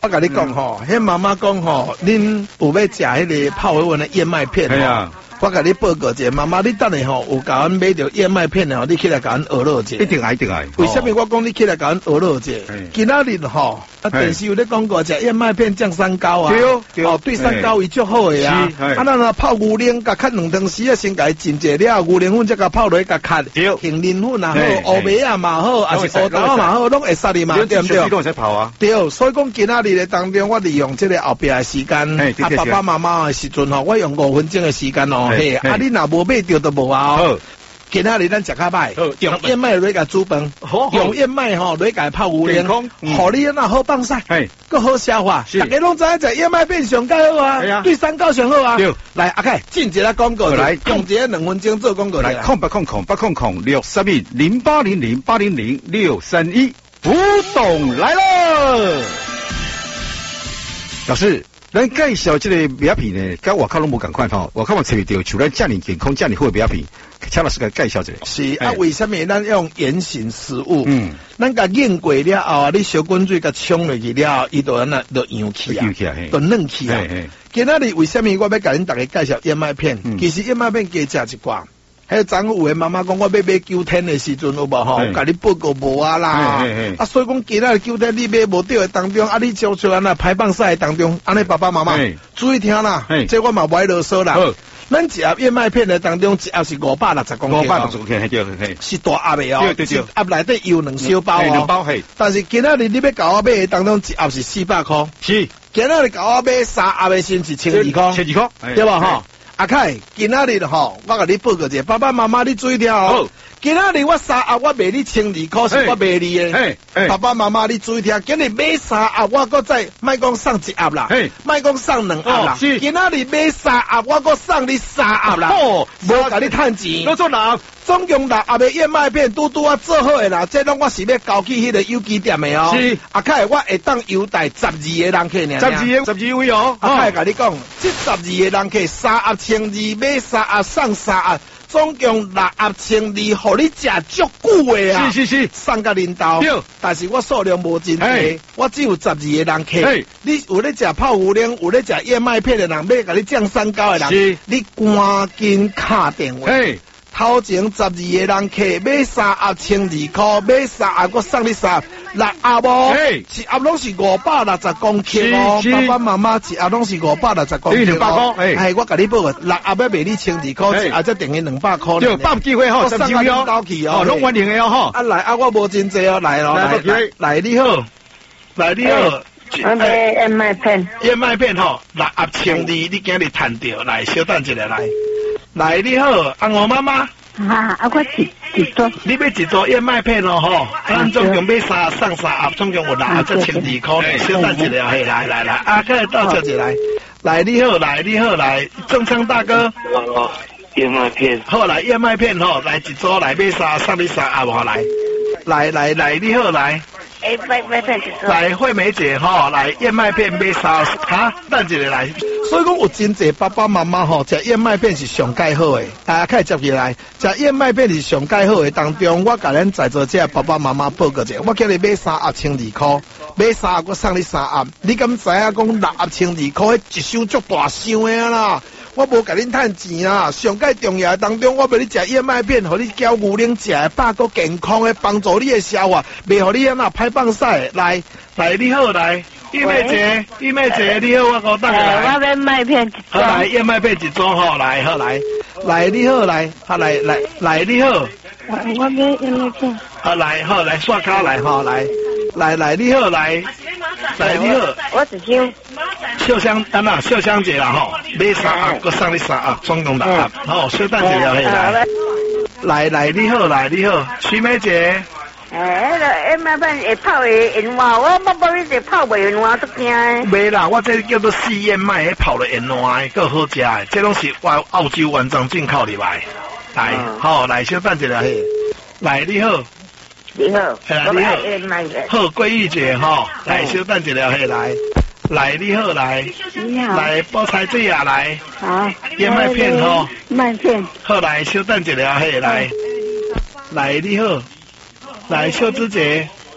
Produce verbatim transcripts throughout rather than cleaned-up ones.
我甲你讲吼，迄妈妈讲吼，恁有要食迄个泡维文的燕麦片吼。我甲你报告者，妈妈，你等下吼有甲阮买着燕麦片吼，你起来甲阮学落者。 一定来，一定来。 为什么我讲你起来甲阮学落者？今仔日吼，啊电视有咧广告食燕麦片降三高啊， 对对， 哦对三高伊足好诶啊。啊，咱若泡牛奶，甲较两汤匙啊，先甲伊浸者了，牛奶粉再甲泡落去甲较，杏仁粉也好，乌梅啊嘛好，还是乌豆啊嘛好，拢会杀你嘛，对不对？ 都会泡啊。 对，所以讲今仔日咧当中，我利用这个后壁诶时间，啊爸爸妈妈诶时阵吼，我用五分钟诶时间哦，嘿，啊你若无买着就无啊哦。今仔日咱食较歹，用燕麦来甲煮饭，用燕麦吼来甲泡牛奶，互你那好放晒，佮好消化。大家拢知影食燕麦片上介好啊，对三高上好啊。来阿凯进一个广告来，用一个两分钟做广告来。 空八空空八空空六三一零八零零八零零六三一，吴董来了，老师。咱介绍这个苗片呢，跟外口拢无共款吼，外口嘛找不到像咱遮尔健康、遮尔好的苗片，请老师给介绍一下。 是啊，为什么咱用原形食物？嗯，咱甲腌过了后，你小滚水甲冲落去了后，伊就安那就扬起啊，扬起啊，就嫩起啊。今仔日为什么我要甲恁大家介绍燕麦片？嗯、其实燕麦片加食一寡。还有昨有诶妈妈讲，我要买九天诶时阵有无吼？甲你报告无啊啦！啊，所以讲今仔日九天你买无对诶当中，啊，你照出安那排放晒当中，安尼爸爸妈妈注意听啦，这我嘛无爱啰嗦啦。咱一盒燕麦片诶当中，一盒是五百六十公斤，五百六十公斤，对对，是大盒诶哦，对对对，盒内底有两小包哦，两包嘿。但是今仔日你要甲我买诶当中，一盒是四百块，是。今仔日甲我买三盒诶先是千二块，千二块，对吧吼？阿凯，今仔日吼，我甲你报告者，爸爸妈妈你注意听哦。今仔日我三盒我卖你千二块，是我卖你诶。爸爸妈妈你注意听，今日买三盒我搁再卖讲送一盒啦，卖讲送两盒啦。今仔日买三盒我搁送你三盒啦。哦，无甲你趁钱。都做六，总共六盒的燕麦片，拄拄啊做好诶啦。这拢我是要交去迄个有机店诶哦。是。阿凯，我会当优待十二个人客尔。十二个，十二位哦。阿凯甲你讲，这十二个人客三盒千二，买三盒送三盒。总共六盒千二，互你食足久诶啊！是是是，送甲恁兜。但是我数量无真多，我只有十二个人客。你有咧食泡牛奶，有咧食燕麦片诶人，要甲你降三高诶人，你赶紧打电话。头前十二个人客买三盒千二块，买三盒我送你三六盒哦，一盒拢是五百六十公斤哦，爸爸妈妈一盒拢是五百六十公斤哦，哎，我甲你报个六盒要卖你千二块，一盒则等于两百块。对，百机会吼，十几位哦，哦，拢完成的哦吼。啊来啊，我无真济哦，来咯，来来来你好，来你好。 我买燕麦片， 燕麦片吼，六盒千二，你今日趁着，来稍等一下来。来你好，阿我妈妈。 啊，啊我一一桌。 你要一桌燕麦片咯吼，咱总共买三送三盒，总共有六盒，这千二块。稍等一下，嘿，来来来，啊，快倒车一来。来你好，来你好，来正昌大哥。 哦，燕麦片。 好，来燕麦片吼，来一桌来买三送你三盒，好来。来来来，你好来。 哎，麦麦片一桌。 来惠美姐吼，来燕麦片买三哈，等一下来。所以讲有真济爸爸妈妈吼，食燕麦片是上介好诶，啊，开接起来，食燕麦片是上介好诶。当中，我甲咱在座这爸爸妈妈报告者，我叫你买三盒千二块，买三盒我送你三盒。你敢知影讲六盒千二块，一箱足大箱诶啦！我无甲恁趁钱啊，上介重要当中，我要你食燕麦片，互你交牛奶食会饱，个健康诶，帮助你诶消化，袂互你安那歹放屎。来来，你好来。燕麦姐，燕麦姐，你好，我我等下来。 我要麦片一好来，燕麦片一桌吼，来好来，来你好来，好来来来你好。 我要燕麦片。 好来好来，刷卡来吼来，来来你好来，来你好。 我一箱。 秀香，安那秀香姐啦吼，买三盒，我送你三盒，总共六盒，好，小等一下来。来来你好来你好，徐梅姐。 哎，迄个燕麦片会泡会圆滑，我冇帮你一泡袂圆滑，都惊诶。 袂啦，我这叫做四燕麦，迄泡了圆滑诶，够好食诶。这拢是澳澳洲完全进口入来。来，好，来小等一下嘿。来，你好。 你好。 哎，你好。好，桂玉姐吼，来小等一下嘿，来。来，你好，来。 你好。 来，菠菜水也来。 好。 燕麦片吼。 麦片。 好，来小等一下嘿，来。来，你好。来，秀芝姐，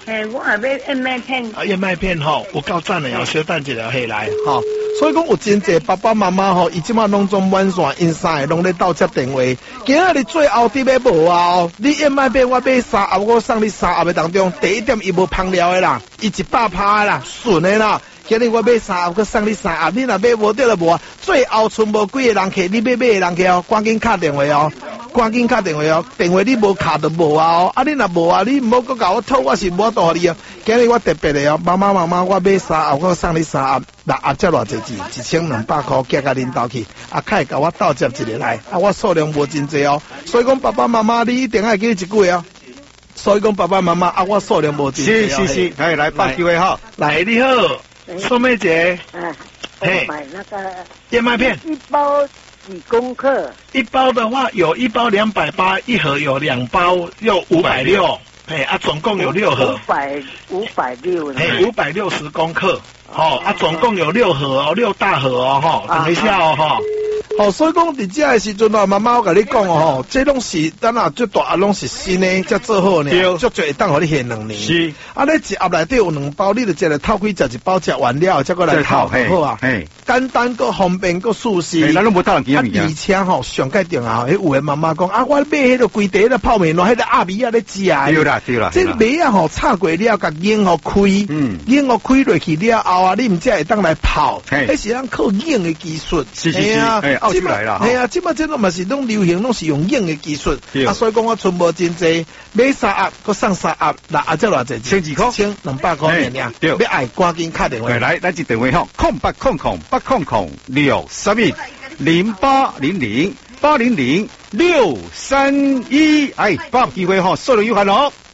嘿，我也要燕麦片。 啊，燕麦片吼，有够赞的哦，小等一下下来吼。所以讲有真济爸爸妈妈吼，伊即马拢总满线，因三个拢咧斗接电话。今仔日最后伫要无啊哦，你燕麦片我买三盒，我送你三盒的当中，第一点伊无芳料的啦，伊一百趴啦，纯的啦。今日我买三盒，佮送你三盒，你若买无得就无啊。最后剩无几个人客，你要买的人客哦，赶紧敲电话哦。赶紧打电话哦，电话你无卡就无啊哦，啊你若无啊，你毋好佮甲我讨，我是无倒你哦。今日我特别的哦，妈妈妈妈，我买三盒，我送你三盒，六盒才偌济钱，一千两百块，寄甲恁兜去，啊，开甲我倒接一个来，啊，我数量无真济哦，所以讲爸爸妈妈你一定爱记一句哦。所以讲爸爸妈妈啊，我数量无真济。 是是是，来来把机会哈， 来你好，宋妹姐， 嗯， 嘿， 买那个燕麦片一包。几公克？ 一包的话有一包两百八，一盒有两包又五百六，嘿啊，总共有六盒。 五百五百六。 嘿，五百六十公克，吼、哦、啊，总共有六盒哦，六大盒哦，吼、哦，等一下哦，吼。哦，所以讲伫这个时阵啊，妈妈我甲你讲哦，这拢是咱啊最大啊拢是新的，才做好呢，足足会当互你限两年。是，啊，你一盒内底有两包，你就一个透开食一包，食完了再过来透，好啊。嘿，简单个方便个舒适。咱拢无偷人惊物件。而且吼，上界定啊，迄有的妈妈讲啊，我买迄个规地迄个泡面咯，迄个阿米啊咧食。对啦对啦。这米啊吼炒过了，甲烟互开，嗯，烟互开落去了后啊，你毋才会当来泡。迄是咱靠烟的技术。是是是。哎，澳洲来啦。系啊，即摆这拢嘛是拢流行，拢是用烟的技术。啊，所以讲我存无真济，买三盒，佮送三盒，六盒才偌济？千二块，千两百块尔尔。对，要爱赶紧打电话。来，来一电话吼，空八空空八空空六三一零八零零八零零六三一，哎，把握机会吼，数量有限哦。